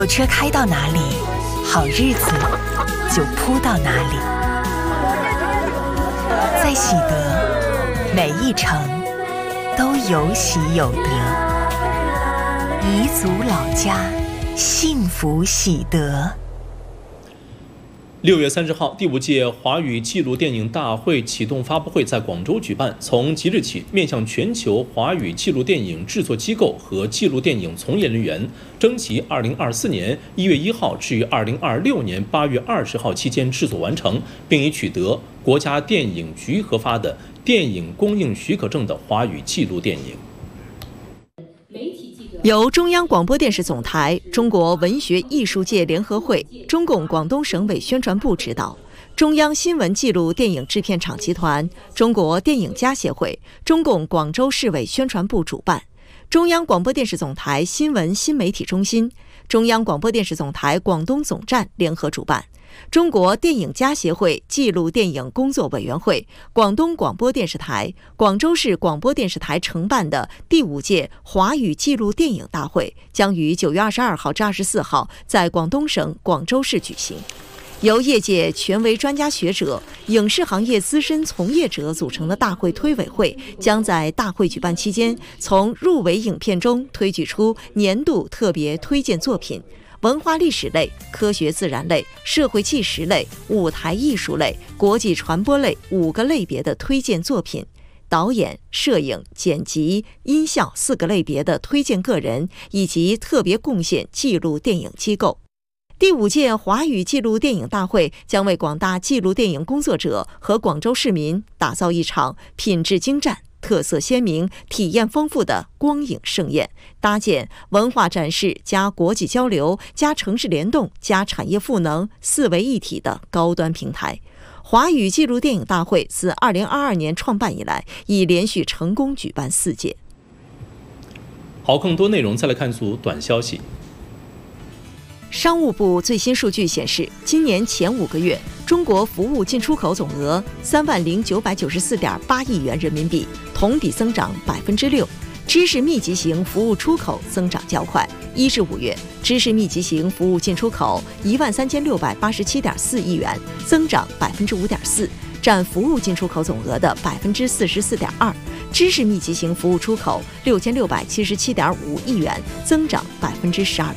火车开到哪里，好日子就铺到哪里。在喜德，每一程都有喜有得。彝族老家，幸福喜德。 6月30号，第5届华语纪录电影大会启动发布会在广州举办。从即日起，面向全球华语纪录电影制作机构和纪录电影从业人员，征集2024年1月1号至2026年8月20号期间制作完成，并已取得国家电影局核发的电影供应许可证的华语纪录电影。 由中央广播电视总台、中国文学艺术界联合会、中共广东省委宣传部指导，中央新闻纪录电影制片厂集团、中国电影家协会、中共广州市委宣传部主办，中央广播电视总台新闻新媒体中心、中央广播电视总台广东总站联合主办，中国电影家协会纪录电影工作委员会、广东广播电视台、广州市广播电视台承办的第5届华语纪录电影大会将于9月22号至24号在广东省广州市举行。由业界权威专家学者、影视行业资深从业者组成的大会推委会将在大会举办期间，从入围影片中推举出年度特别推荐作品、文化历史类、科学自然类、社会纪实类、舞台艺术类、国际传播类5个类别的推荐作品，导演、摄影、剪辑、音效4个类别的推荐个人，以及特别贡献纪录电影机构。第5届华语纪录电影大会将为广大纪录电影工作者和广州市民打造一场品质精湛、特色鲜明、体验丰富的光影盛宴，搭建文化展示加国际交流加城市联动加产业赋能4位一体的高端平台。华语纪录电影大会自2022年创办以来，已连续成功举办4届。 好，更多内容再来看组短消息。 商务部最新数据显示，今年前5个月，中国服务进出口总额30994.8亿元人民币，同比增长6%。知识密集型服务出口增长较快，1至5月，知识密集型服务进出口13687.4亿元，增长5.4%，占服务进出口总额的44.2%。知识密集型服务出口6677.5亿元，增长12.2%。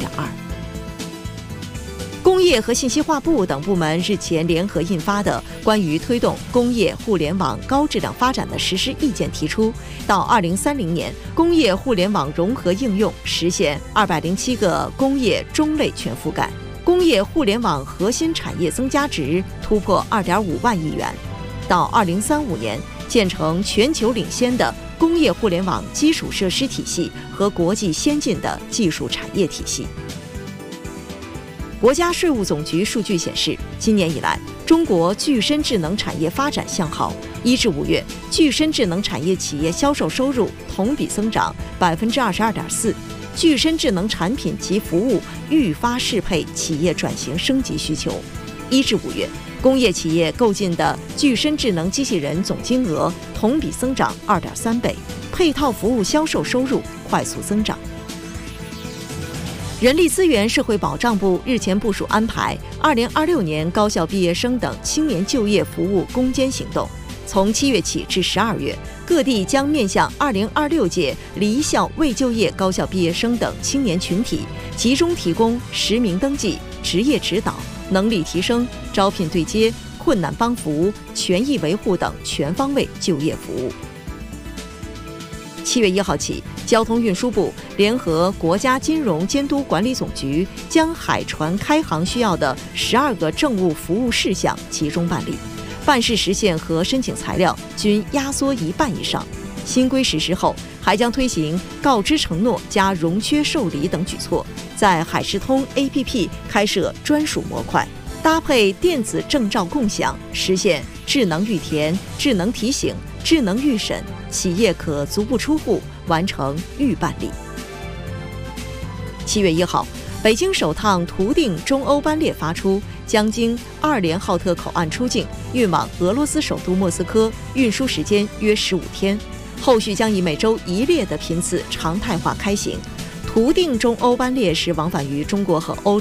工业和信息化部等部门日前联合印发的关于推动工业互联网高质量发展的实施意见提出，到2030年，工业互联网融合应用实现207个工业中类全覆盖，工业互联网核心产业增加值突破2.5万亿元。到2035年，建成全球领先的工业互联网基础设施体系和国际先进的技术产业体系。国家税务总局数据显示，今年以来，中国具身智能产业发展向好。1至5月，具身智能产业企业销售收入同比增长22.4%，具身智能产品及服务愈发适配企业转型升级需求。1至5月，工业企业购进的具身智能机器人总金额同比增长2.3倍，配套服务销售收入快速增长。人力资源社会保障部日前部署安排2026年高校毕业生等青年就业服务攻坚行动，从7月起至12月，各地将面向2026届离校未就业高校毕业生等青年群体，集中提供实名登记、职业指导、能力提升、招聘对接、困难帮扶、权益维护等全方位就业服务。7月1号起，交通运输部联合国家金融监督管理总局，将海船开航需要的12个政务服务事项集中办理，办事时限和申请材料均压缩1半以上。新规实施后，还将推行告知承诺加融缺受理等举措，在海事通 APP 开设专属模块，搭配电子证照共享，实现智能预填、智能提醒、智能预审，企业可足不出户完成预办理。7月1号，北京首趟途定中欧班列发出，将经2连浩特口岸出境，运往俄罗斯首都莫斯科，运输时间约15天。后续将以每周1列的频次常态化开行。途定中欧班列是往返于中国和欧